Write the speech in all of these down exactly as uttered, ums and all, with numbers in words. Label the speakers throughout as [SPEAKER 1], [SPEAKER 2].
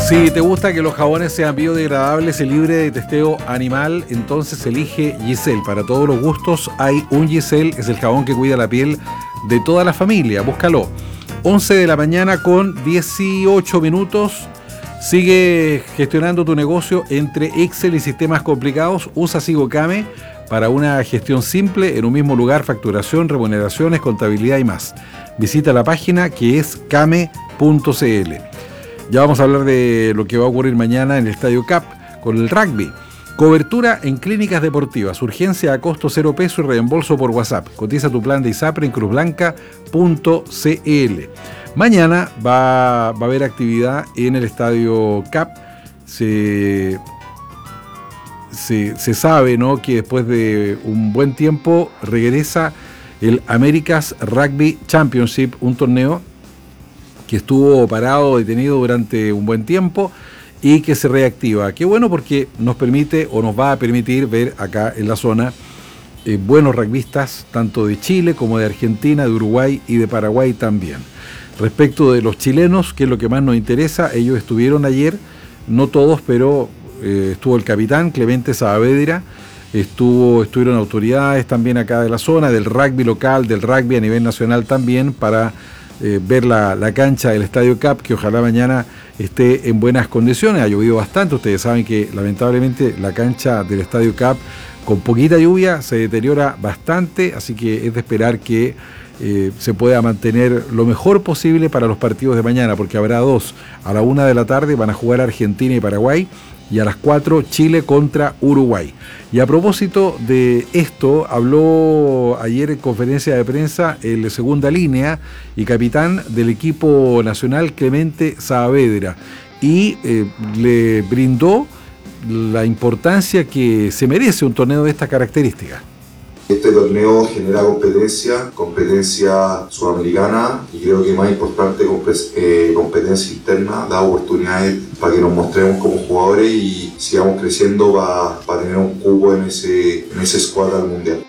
[SPEAKER 1] Si te gusta que los jabones sean biodegradables y libre de testeo animal, entonces elige Giselle. Para todos los gustos hay un Giselle, es el jabón que cuida la piel de toda la familia. Búscalo. once de la mañana con dieciocho minutos. Sigue gestionando tu negocio entre Excel y sistemas complicados. Usa SigoCame para una gestión simple en un mismo lugar, facturación, remuneraciones, contabilidad y más. Visita la página que es came punto cl. Ya vamos a hablar de lo que va a ocurrir mañana en el Estadio Cap con el rugby. Cobertura en clínicas deportivas, urgencia a costo cero peso y reembolso por WhatsApp. Cotiza tu plan de ISAPRE en cruz blanca punto cl. Mañana va, va a haber actividad en el Estadio Cap. Se, se, se sabe, ¿no?, que después de un buen tiempo regresa el America's Rugby Championship, un torneo que estuvo parado, detenido durante un buen tiempo y que se reactiva. Qué bueno, porque nos permite o nos va a permitir ver acá en la zona eh, buenos rugbyistas, tanto de Chile como de Argentina, de Uruguay y de Paraguay también. Respecto de los chilenos, que es lo que más nos interesa, ellos estuvieron ayer, no todos, pero eh, estuvo el capitán Clemente Saavedra, estuvo, estuvieron autoridades también acá de la zona, del rugby local, del rugby a nivel nacional también, para Eh, ver la, la cancha del Estadio Cap, que ojalá mañana esté en buenas condiciones. Ha llovido bastante, ustedes saben que lamentablemente la cancha del Estadio Cap con poquita lluvia se deteriora bastante, así que es de esperar que eh, se pueda mantener lo mejor posible para los partidos de mañana, porque habrá dos. A la una de la tarde van a jugar Argentina y Paraguay, y a las cuatro Chile contra Uruguay. Y a propósito de esto, habló ayer en conferencia de prensa el segunda línea y capitán del equipo nacional, Clemente Saavedra, y eh, le brindó la importancia que se merece un torneo de estas características.
[SPEAKER 2] Este torneo genera competencia, competencia sudamericana y creo que más importante, competencia interna, da oportunidades para que nos mostremos como jugadores y sigamos creciendo para, para tener un cupo en ese, en ese squad al mundial.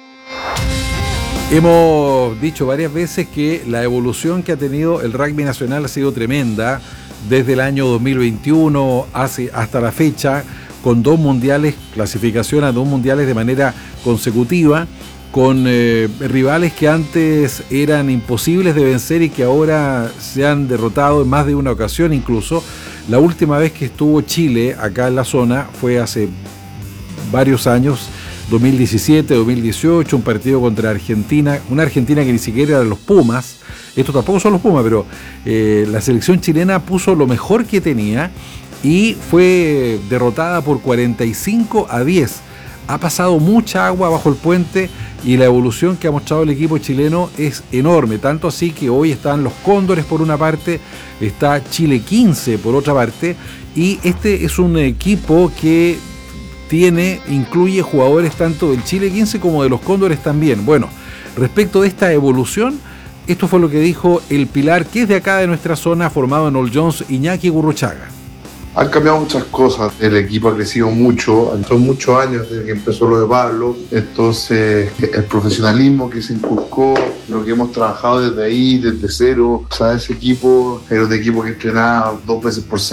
[SPEAKER 1] Hemos dicho varias veces que la evolución que ha tenido el rugby nacional ha sido tremenda desde el año dos mil veintiuno hace, hasta la fecha, con dos mundiales, clasificación a dos mundiales de manera consecutiva, con eh, rivales que antes eran imposibles de vencer y que ahora se han derrotado en más de una ocasión incluso. La última vez que estuvo Chile acá en la zona fue hace varios años, dos mil diecisiete, dos mil dieciocho, un partido contra Argentina, una Argentina que ni siquiera eran los Pumas. Estos tampoco son los Pumas, pero eh, la selección chilena puso lo mejor que tenía y fue derrotada por cuarenta y cinco a diez. Ha pasado mucha agua bajo el puente y la evolución que ha mostrado el equipo chileno es enorme, tanto así que hoy están los Cóndores por una parte, está Chile quince por otra parte, y este es un equipo que tiene, incluye jugadores tanto del Chile quince como de los Cóndores también. Bueno, respecto de esta evolución, esto fue lo que dijo el pilar que es de acá de nuestra zona, formado en All Jones, Iñaki Gurruchaga.
[SPEAKER 3] Han cambiado muchas cosas, el equipo ha crecido mucho, son muchos años desde que empezó lo de Pablo, entonces el profesionalismo que se inculcó, lo que hemos trabajado desde ahí, desde cero, o sea, ese equipo era un equipo que entrenaba dos veces por semana.